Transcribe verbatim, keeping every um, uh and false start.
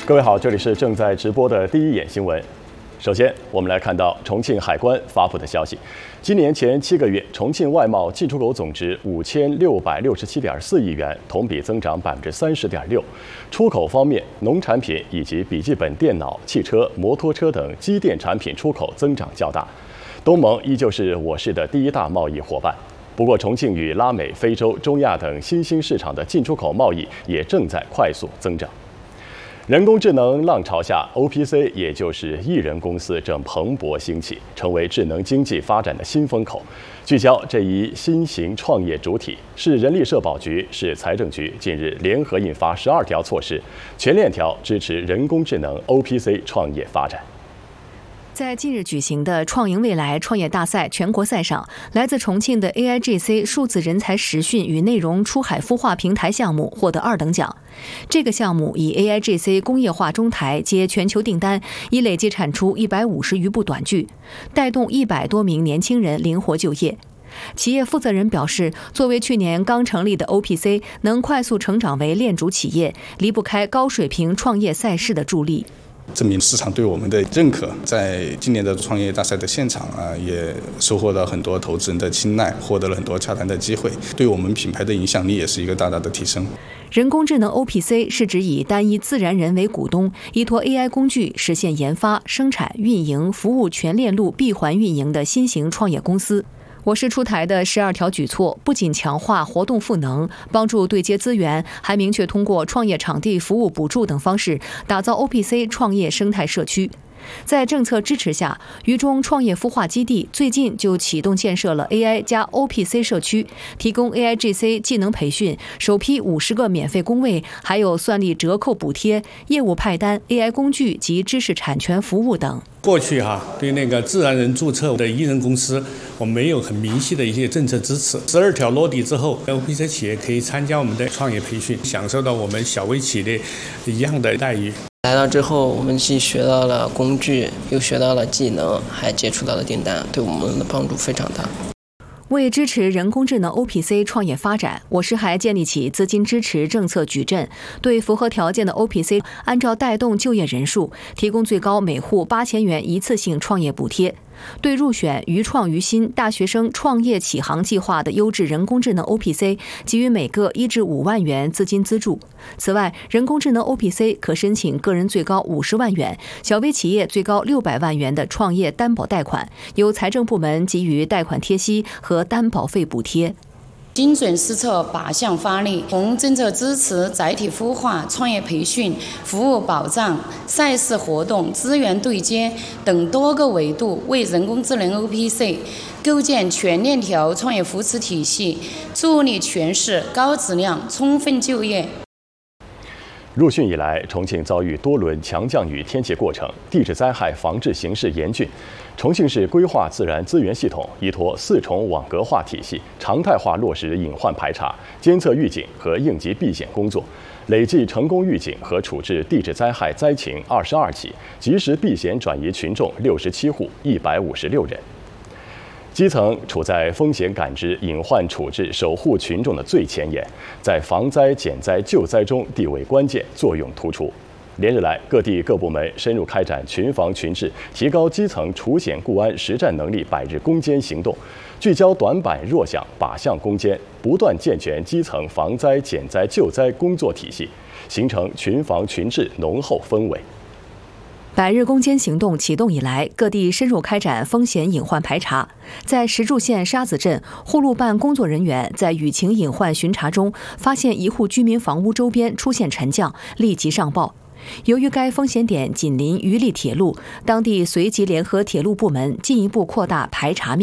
各位好，这里是正在直播的第一眼新闻。首先，我们来看到重庆海关发布的消息：今年前七个月，重庆外贸进出口总值五千六百六十七点四亿元，同比增长百分之三十点六。出口方面，农产品以及笔记本电脑、汽车、摩托车等机电产品出口增长较大。东盟依旧是我市的第一大贸易伙伴。不过，重庆与拉美、非洲、中亚等新兴市场的进出口贸易也正在快速增长。人工智能浪潮下 ，O P C 也就是艺人公司正蓬勃兴起，成为智能经济发展的新风口。聚焦这一新型创业主体，市人力社保局、市财政局近日联合印发十二条措施，全链条支持人工智能 O P C 创业发展。 在近日举行的创赢未来创业大赛全国赛上，来自重庆的 A I G C 数字人才实训与内容出海孵化平台项目获得二等奖。这个项目以 A I G C 工业化中台接全球订单，已累计产出一百五十余部短剧，带动一百多名年轻人灵活就业。企业负责人表示，作为去年刚成立的 O P C， 能快速成长为链主企业，离不开高水平创业赛事的助力。 证明市场对我们的认可，在今年的创业大赛的现场啊，也收获了很多投资人的青睐，获得了很多洽谈的机会，对我们品牌的影响力也是一个大大的提升。 人工智能 O P C 是指以单一自然人为股东，依托 A I 工具实现研发、生产、运营、服务全链路闭环运营的新型创业公司。我市出台的十二条举措不仅强化活动赋能，帮助对接资源，还明确通过创业场地服务补助等方式，打造 O P C 创业生态社区。在政策支持下，渝中创业孵化基地最近就启动建设了 A I 加 O P C 社区，提供 A I G C 技能培训，首批五十个免费工位，还有算力折扣补贴、业务派单、A I 工具及知识产权服务等。 过去哈、啊，对那个自然人注册的艺人公司，我们没有很明细的一些政策支持。十二条落地之后 ，O P C 企业可以参加我们的创业培训，享受到我们小微企业一样的待遇。 来到之后，我们既学到了工具，又学到了技能，还接触到了订单，对我们的帮助非常大。 为支持人工智能 O P C 创业发展，我市还建立起资金支持政策矩阵，对符合条件的 O P C 按照带动就业人数提供最高每户八千元一次性创业补贴。对入选渝创渝新大学生创业启航计划的优质人工智能 O P C 给予每个一至五万元资金资助。此外，人工智能 O P C 可申请个人最高五十万元、小微企业最高六百万元的创业担保贷款，由财政部门给予贷款贴息和担保费补贴。 精准施策八项发力，从政策支持、载体孵化、创业培训、服务保障、赛事活动、资源对接等多个维度，为人工智能 O P C 构建全链条创业扶持体系，助力全市高质量充分就业。 入汛以来，重庆遭遇多轮强降雨天气过程，地质灾害防治形势严峻。重庆市规划自然资源系统依托四重网格化体系，常态化落实隐患排查、监测预警和应急避险工作，累计成功预警和处置地质灾害灾情二十二起，及时避险转移群众六十七户，一百五十六人。基层处在风险感知、隐患处置、守护群众的最前沿，在防灾、减灾、救灾中地位关键，作用突出。连日来，各地各部门深入开展群防群治、提高基层除险固安实战能力百日攻坚行动，聚焦短板弱项，靶向攻坚，不断健全基层防灾、减灾、救灾工作体系，形成群防群治浓厚氛围。 百日攻坚行动启动以来，各地深入开展风险隐患排查。在石柱县沙子镇，护路办工作人员在雨情隐患巡查中，发现一户居民房屋周边出现沉降，立即上报。由于该风险点紧邻渝丽铁路，当地随即联合铁路部门进一步扩大排查面。